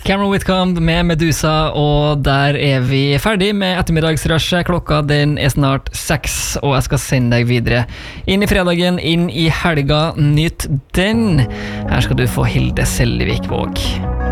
Cameron Whitcomb med Medusa, og der vi ferdig med ettermiddagsrushet. Klokka den snart 6, og jeg skal sende deg videre inn i fredagen, inn i helga. Nytt den. Her skal du få Hilde Selvik Våg.